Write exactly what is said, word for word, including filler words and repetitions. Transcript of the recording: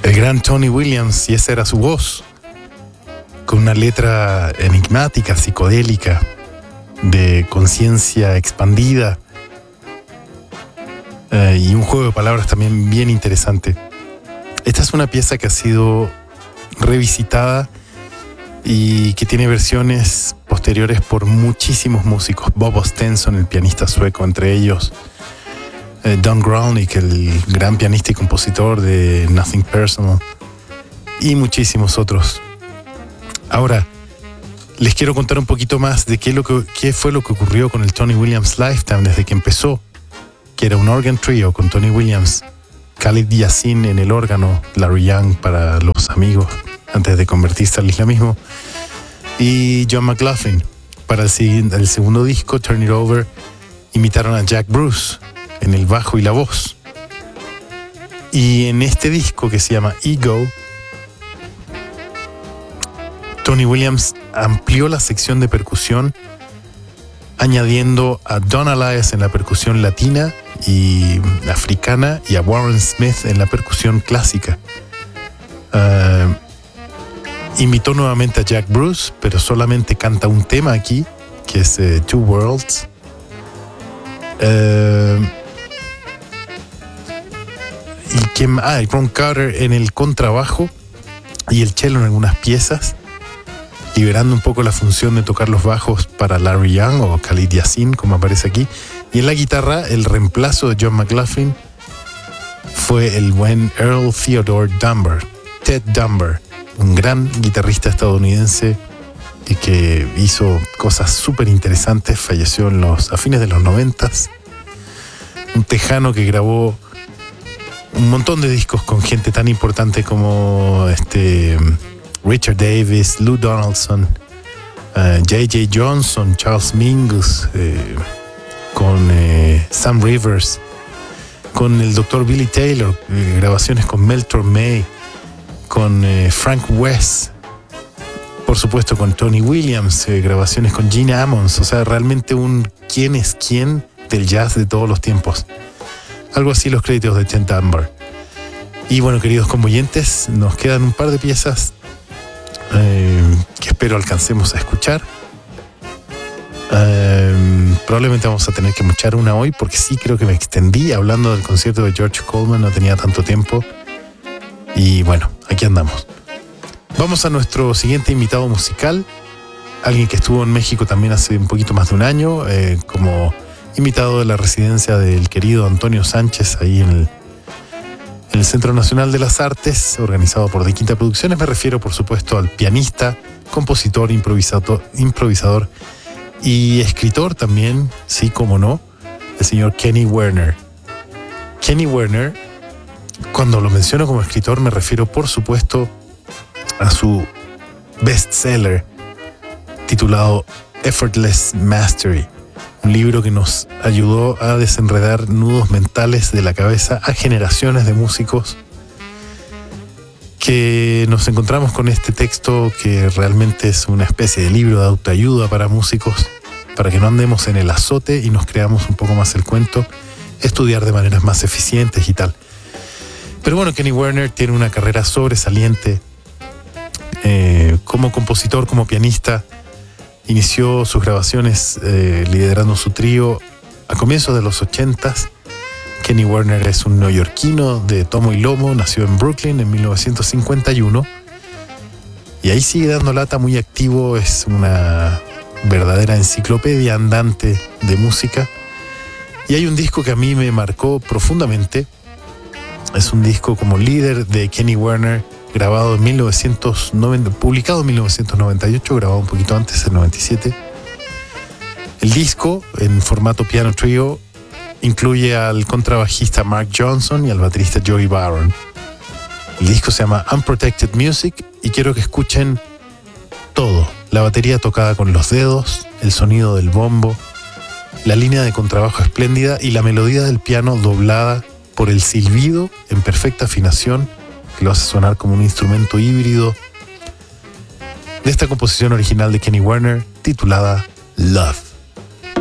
El gran Tony Williams, y esa era su voz, con una letra enigmática, psicodélica, de conciencia expandida, eh, y un juego de palabras también bien interesante. Esta es una pieza que ha sido revisitada y que tiene versiones posteriores por muchísimos músicos. Bobo Stenson, el pianista sueco, entre ellos eh, Don Grolnick, el gran pianista y compositor de Nothing Personal, y muchísimos otros. Ahora, les quiero contar un poquito más de qué, lo que, qué fue lo que ocurrió con el Tony Williams Lifetime desde que empezó, que era un organ trio con Tony Williams, Khalid Yassin en el órgano, Larry Young para los amigos antes de convertirse al islamismo, y John McLaughlin para el, el segundo disco, Turn It Over. Imitaron a Jack Bruce en el bajo y la voz. Y en este disco, que se llama Ego, Tony Williams amplió la sección de percusión, añadiendo a Don Alias en la percusión latina y africana y a Warren Smith en la percusión clásica. Uh, invitó nuevamente a Jack Bruce, pero solamente canta un tema aquí, que es uh, Two Worlds. Uh, y que, ah, y Ron Carter en el contrabajo y el cello en algunas piezas, liberando un poco la función de tocar los bajos para Larry Young o Khalid Yassin, como aparece aquí. Y en la guitarra, el reemplazo de John McLaughlin fue el buen Earl Theodore Dunbar, Ted Dunbar, un gran guitarrista estadounidense y que hizo cosas súper interesantes. Falleció en los, a fines de los noventas. Un tejano que grabó un montón de discos con gente tan importante como este Richard Davis, Lou Donaldson, uh, J J Johnson, Charles Mingus, eh, con eh, Sam Rivers, con el doctor Billy Taylor, eh, grabaciones con Mel Tormé, con eh, Frank West, por supuesto con Tony Williams, eh, grabaciones con Gene Ammons. O sea, realmente un quién es quién del jazz de todos los tiempos. Algo así los créditos de Ted Dunbar. Y bueno, queridos convoyentes, nos quedan un par de piezas Eh, que espero alcancemos a escuchar. Eh, probablemente vamos a tener que escuchar una hoy, porque sí creo que me extendí hablando del concierto de George Coleman, no tenía tanto tiempo. Y bueno, aquí andamos. Vamos a nuestro siguiente invitado musical, alguien que estuvo en México también hace un poquito más de un año, eh, como invitado de la residencia del querido Antonio Sánchez, ahí en el En el Centro Nacional de las Artes, organizado por De Quinta Producciones. Me refiero, por supuesto, al pianista, compositor, improvisador, improvisador y escritor también, sí, como no, el señor Kenny Werner. Kenny Werner, cuando lo menciono como escritor, me refiero, por supuesto, a su bestseller titulado Effortless Mastery. Un libro que nos ayudó a desenredar nudos mentales de la cabeza a generaciones de músicos, que nos encontramos con este texto que realmente es una especie de libro de autoayuda para músicos, para que no andemos en el azote y nos creamos un poco más el cuento, estudiar de maneras más eficientes y tal. Pero bueno, Kenny Werner tiene una carrera sobresaliente eh, como compositor, como pianista. Inició sus grabaciones eh, liderando su trío a comienzos de los ochentas. Kenny Werner es un neoyorquino de tomo y lomo, nació en Brooklyn en mil novecientos cincuenta y uno y ahí sigue dando lata, muy activo, es una verdadera enciclopedia andante de música. Y hay un disco que a mí me marcó profundamente, es un disco como líder de Kenny Werner, grabado en mil novecientos noventa, publicado en mil novecientos noventa y ocho, grabado un poquito antes, en noventa y siete. El disco, en formato piano trío, incluye al contrabajista Mark Johnson y al baterista Joey Baron. El disco se llama Unprotected Music y quiero que escuchen todo. La batería tocada con los dedos, el sonido del bombo, la línea de contrabajo espléndida y la melodía del piano doblada por el silbido en perfecta afinación, que lo hace sonar como un instrumento híbrido, de esta composición original de Kenny Werner titulada Love.